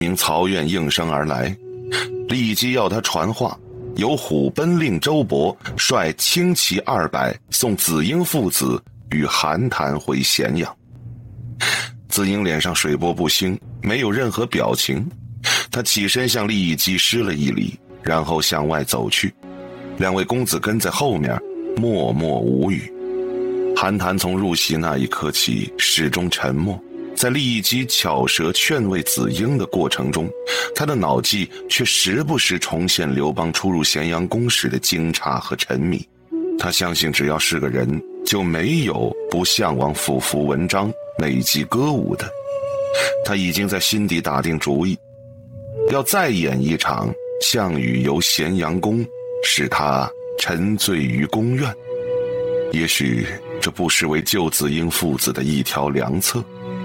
名曹院应声而来，立即要他传话，由虎贲令周勃率轻骑200送子婴父子与韩谈回咸阳。子婴脸上水波不兴，没有任何表情。他起身向利益姬施了一礼，然后向外走去。2位公子跟在后面，默默无语。韩谈从入席那一刻起始终沉默，在利益姬巧舌劝慰子婴的过程中，他的脑际却时不时重现刘邦初入咸阳宫时的惊诧和沉迷。他相信只要是个人，就没有不向往俯伏文章、美伎歌舞的。他已经在心底打定主意，要再演一场项羽游咸阳宫，使他沉醉于宫苑。也许这不失为救子婴父子的一条良策。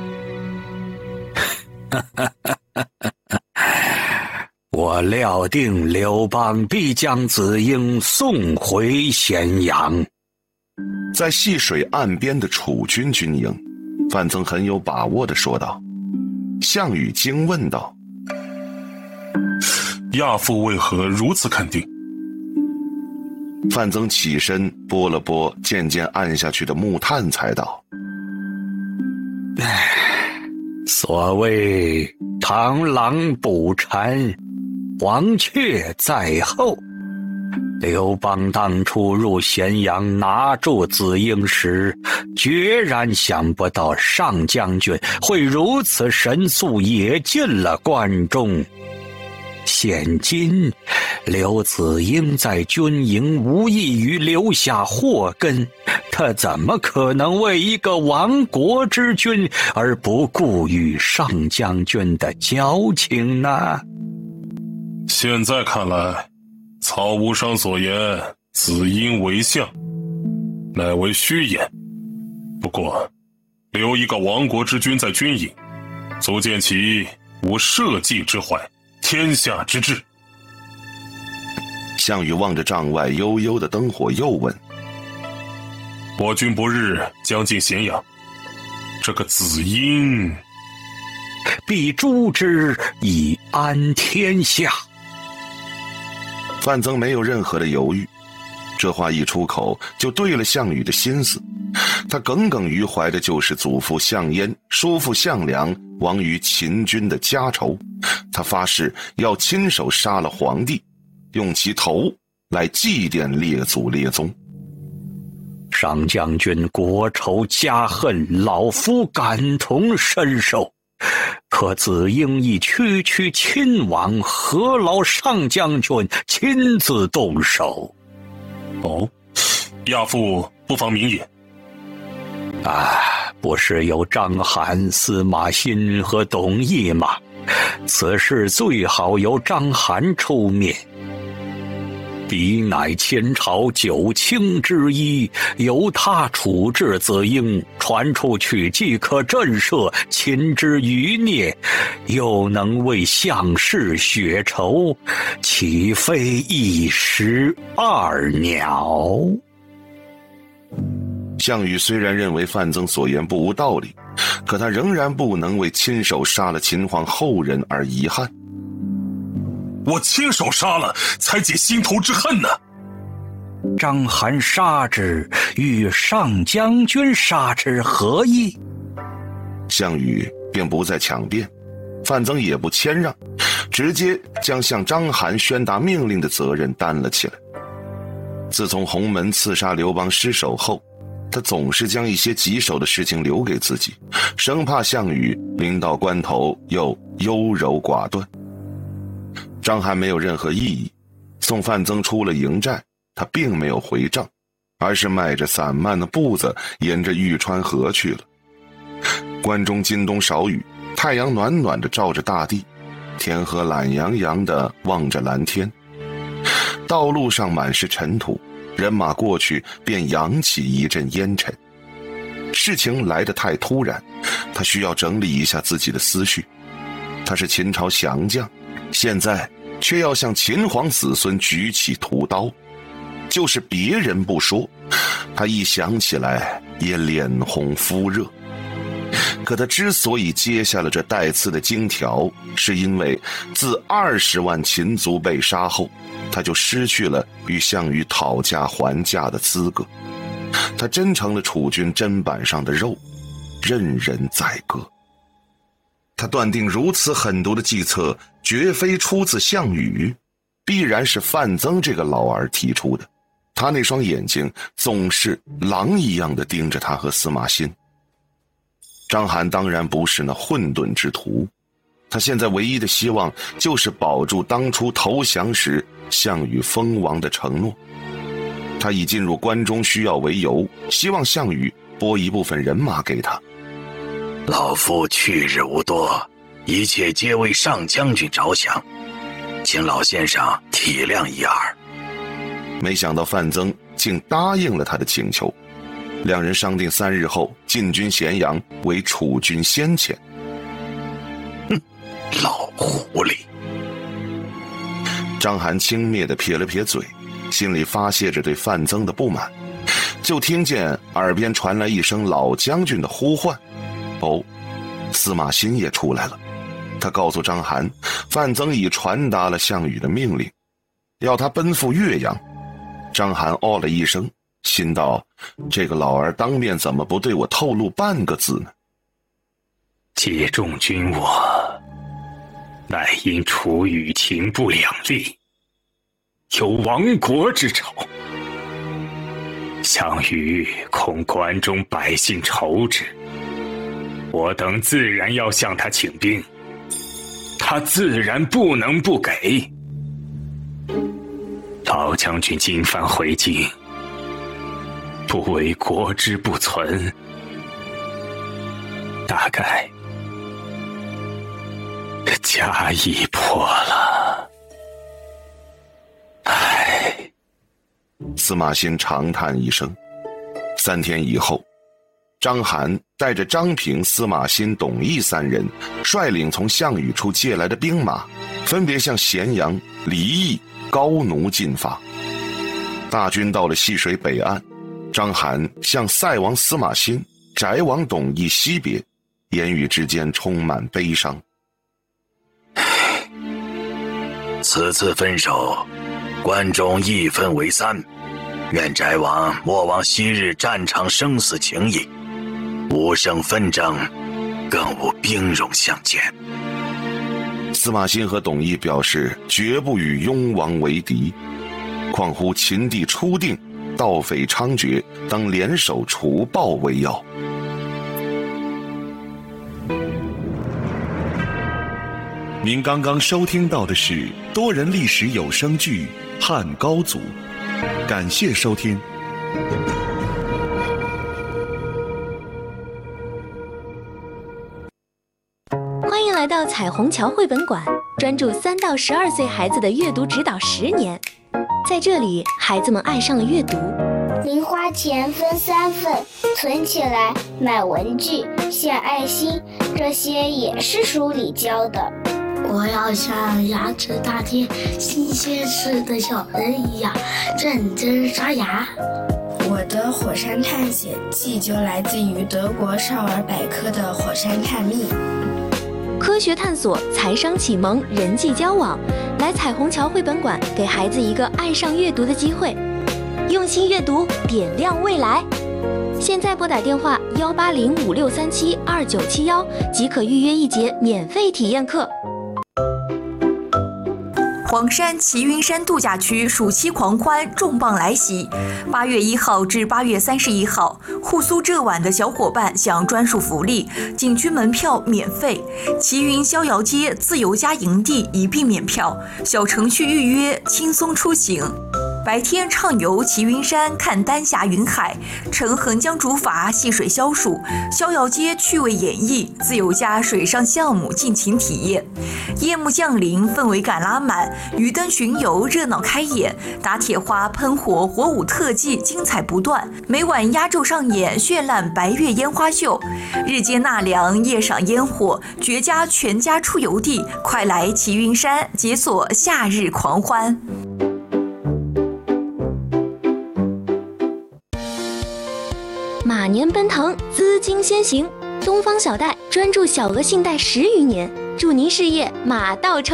我料定刘邦必将子婴送回咸阳。 在细水岸边的楚军军营，范增很有把握地说道。项羽惊问道： 亚父为何如此肯定？ 范增起身拨了拨渐渐暗下去的木炭，才道： 所谓螳螂捕蝉，黄雀在后。刘邦当初入咸阳拿住子婴时，决然想不到上将军会如此神速也进了关中。现今刘子婴在军营无异于留下祸根，他怎么可能为一个亡国之君而不顾与上将军的交情呢？ 现在看来，曹无伤所言子婴为相，乃为虚言。不过留一个亡国之君在军营，足见其无社稷之怀，天下之志。 项羽望着帐外悠悠的灯火，又问： 我军不日将进咸阳，这个子婴必诛之以安天下。 范增没有任何的犹豫，这话一出口就对了项羽的心思。他耿耿于怀的就是祖父项燕、叔父项梁亡于秦军的家仇。他发誓要亲手杀了皇帝，用其头来祭奠列祖列宗。 上将军国仇家恨，老夫感同身受。可子婴已区区亲王，何劳上将军亲自动手？ 哦，亚父不妨明言。 不是有章邯、司马欣和董翳吗？此事最好由章邯出面。彼乃前朝九卿之一，由他处置子婴，传出去既可震慑秦之余孽，又能为项氏雪仇，岂非一石二鸟？ 项羽虽然认为范增所言不无道理，可他仍然不能为亲手杀了秦皇后人而遗憾。 我亲手杀了，才解心头之恨呢。 章邯杀之，与上将军杀之何异？ 项羽便不再强辩，范增也不谦让，直接将向章邯宣达命令的责任担了起来。自从鸿门刺杀刘邦失手后，他总是将一些棘手的事情留给自己，生怕项羽临到关头又优柔寡断。章邯没有任何异议，送范增出了营寨，他并没有回帐，而是迈着散漫的步子沿着玉川河去了。关中今冬少雨，太阳暖暖地照着大地，天河懒洋洋地望着蓝天。道路上满是尘土，人马过去便扬起一阵烟尘。事情来得太突然，他需要整理一下自己的思绪。他是秦朝降将，现在却要向秦皇子孙举起屠刀，就是别人不说，他一想起来也脸红肤热。 可他之所以接下了这带刺的金条，是因为自20万秦族被杀后，他就失去了与项羽讨价还价的资格，他真成了楚军砧板上的肉，任人宰割。他断定如此狠毒的计策绝非出自项羽，必然是范增这个老儿提出的。他那双眼睛总是狼一样的盯着他和司马欣。章邯当然不是那混沌之徒，他现在唯一的希望就是保住当初投降时项羽封王的承诺。他以进入关中需要为由，希望项羽拨一部分人马给他。 老夫去日无多，一切皆为上将军着想，请老先生体谅一二。 没想到范增竟答应了他的请求，两人商定3日后进军咸阳，为楚军先遣。 老狐狸！ 章邯轻蔑地撇了撇嘴，心里发泄着对范增的不满，就听见耳边传来一声老将军的呼唤。哦，司马欣也出来了。他告诉章邯，范增已传达了项羽的命令，要他奔赴岳阳。章邯哦了一声，心道：这个老儿当面怎么不对我透露半个字呢？ 借众君我，乃因楚与秦不两立，有亡国之仇。项羽恐关中百姓仇之，我等自然要向他请兵，他自然不能不给。老将军今番回京，不为国之不存，大概家已破了。唉。 司马欣长叹一声。3天以后，章邯带着张平、司马欣、董翳3人，率领从项羽处借来的兵马，分别向咸阳、离邑、高奴进发。大军到了溪水北岸，章邯向塞王司马欣、翟王董翳惜别，言语之间充满悲伤。 此次分手，关中一分为3，愿翟王莫忘昔日战场生死情谊，无生纷争，更无兵戎相见。 司马欣和董翳表示绝不与雍王为敌，况乎秦地初定，盗匪猖獗，当联手除暴为要。 您刚刚收听到的是多人历史有声剧《汉高祖》，感谢收听。 欢迎来到彩虹桥绘本馆，专注3到12岁孩子的阅读指导10年。在这里，孩子们爱上了阅读。 零花钱分3份，存起来买文具、献爱心，这些也是书里教的。 我要像牙齿大贴、新鲜吃的小人一样认真刷牙。 我的火山探险记就来自于德国少儿百科的火山探秘。 科学探索、财商启蒙、人际交往，来彩虹桥绘本馆，给孩子一个爱上阅读的机会。用心阅读，点亮未来。现在拨打电话18056372971，即可预约1节免费体验课。 黄山齐云山度假区暑期狂欢重磅来袭，8月1号至8月31号，沪苏浙皖的小伙伴享专属福利，景区门票免费，齐云逍遥街自由家营地一并免票，小程序预约，轻松出行。白天畅游齐云山，看丹霞云海，乘横江竹筏戏水消暑，逍遥街趣味演绎，自由家水上项目尽情体验。夜幕降临，氛围感拉满，鱼灯巡游热闹开演，打铁花、喷火、火舞特技精彩不断，每晚压轴上演绚烂白月烟花秀。日间纳凉，夜赏烟火，绝佳全家出游地，快来齐云山解锁夏日狂欢。 马年奔腾，资金先行， 东方小贷专注小额信贷10余年，祝您事业马到成